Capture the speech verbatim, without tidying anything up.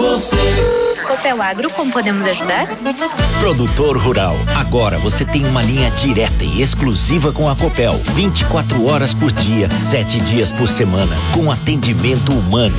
você. Copel Agro, como podemos ajudar? Produtor rural, agora você tem uma linha direta e exclusiva com a Copel. vinte e quatro horas por dia, sete dias por semana, com atendimento humano.